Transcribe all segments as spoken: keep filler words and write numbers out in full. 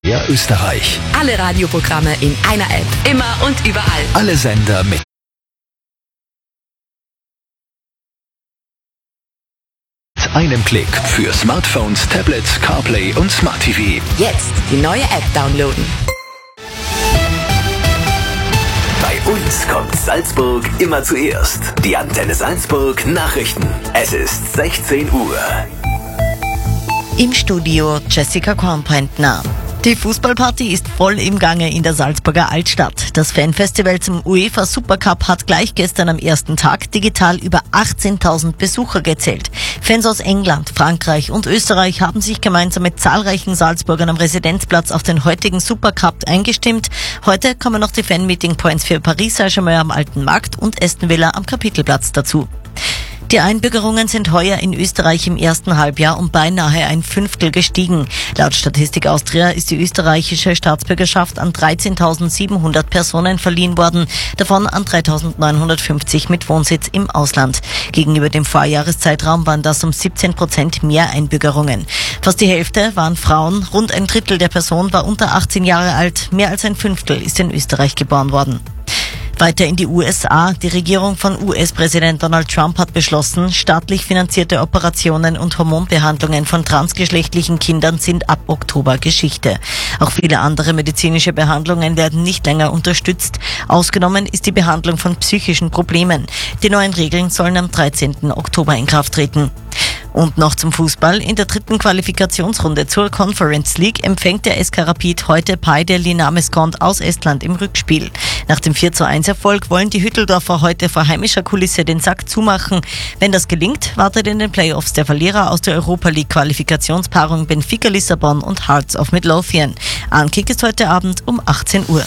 Ja, Österreich. Alle Radioprogramme in einer App. Immer und überall. Alle Sender mit einem Klick für Smartphones, Tablets, CarPlay und Smart T V. Jetzt die neue App downloaden. Bei uns kommt Salzburg immer zuerst. Die Antenne Salzburg Nachrichten. Es ist sechzehn Uhr. Im Studio Jessica Kornbrentner. Die Fußballparty ist voll im Gange in der Salzburger Altstadt. Das Fanfestival zum UEFA Supercup hat gleich gestern am ersten Tag digital über achtzehntausend Besucher gezählt. Fans aus England, Frankreich und Österreich haben sich gemeinsam mit zahlreichen Salzburgern am Residenzplatz auf den heutigen Supercup eingestimmt. Heute kommen noch die Fan-Meeting-Points für Paris Saint-Germain am Alten Markt und Aston Villa am Kapitelplatz dazu. Die Einbürgerungen sind heuer in Österreich im ersten Halbjahr um beinahe ein Fünftel gestiegen. Laut Statistik Austria ist die österreichische Staatsbürgerschaft an dreizehntausendsiebenhundert Personen verliehen worden, davon an dreitausendneunhundertfünfzig mit Wohnsitz im Ausland. Gegenüber dem Vorjahreszeitraum waren das um siebzehn Prozent mehr Einbürgerungen. Fast die Hälfte waren Frauen, rund ein Drittel der Personen war unter achtzehn Jahre alt, mehr als ein Fünftel ist in Österreich geboren worden. Weiter in die U S A. Die Regierung von U S-Präsident Donald Trump hat beschlossen, staatlich finanzierte Operationen und Hormonbehandlungen von transgeschlechtlichen Kindern sind ab Oktober Geschichte. Auch viele andere medizinische Behandlungen werden nicht länger unterstützt. Ausgenommen ist die Behandlung von psychischen Problemen. Die neuen Regeln sollen am dreizehnten Oktober in Kraft treten. Und noch zum Fußball. In der dritten Qualifikationsrunde zur Conference League empfängt der S K Rapid heute Paide Linamescont aus Estland im Rückspiel. Nach dem vier zu eins Erfolg wollen die Hütteldorfer heute vor heimischer Kulisse den Sack zumachen. Wenn das gelingt, wartet in den Playoffs der Verlierer aus der Europa League Qualifikationspaarung Benfica Lissabon und Hearts of Midlothian. Ankick ist heute Abend um achtzehn Uhr.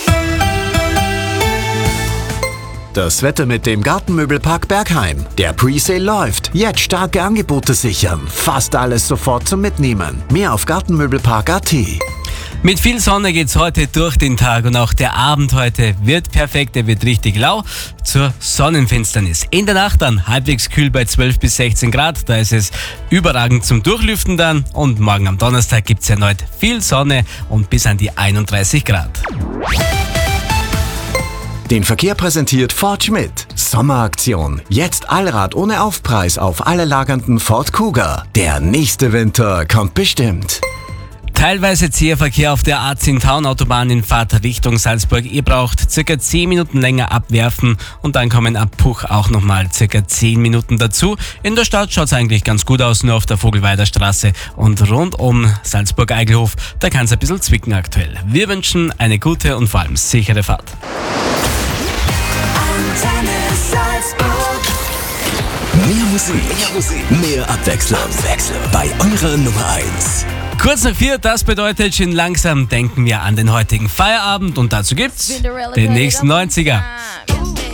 Das Wetter mit dem Gartenmöbelpark Bergheim. Der Presale läuft. Jetzt starke Angebote sichern. Fast alles sofort zum Mitnehmen. Mehr auf gartenmöbelpark punkt a t. Mit viel Sonne geht's heute durch den Tag und auch der Abend heute wird perfekt, er wird richtig lau zur Sonnenfinsternis. In der Nacht dann halbwegs kühl bei zwölf bis sechzehn Grad, da ist es überragend zum Durchlüften dann und morgen am Donnerstag gibt's erneut viel Sonne und bis an die einunddreißig Grad. Den Verkehr präsentiert Ford Schmidt. Sommeraktion. Jetzt Allrad ohne Aufpreis auf alle lagernden Ford Kuga. Der nächste Winter kommt bestimmt. Teilweise zäher Verkehr auf der A zehn Town-Autobahn in Fahrt Richtung Salzburg. Ihr braucht circa zehn Minuten länger abwerfen und dann kommen ab Puch auch nochmal circa zehn Minuten dazu. In der Stadt schaut's eigentlich ganz gut aus, nur auf der Vogelweider Straße und rund um Salzburg-Eigelhof, da kann's ein bisschen zwicken aktuell. Wir wünschen eine gute und vor allem sichere Fahrt. Mehr Musik, mehr Musik, mehr Abwechslung. Abwechslung. Bei eurer Nummer eins. Kurz nach vier, das bedeutet schon langsam denken wir an den heutigen Feierabend und dazu gibt's den nächsten neunziger.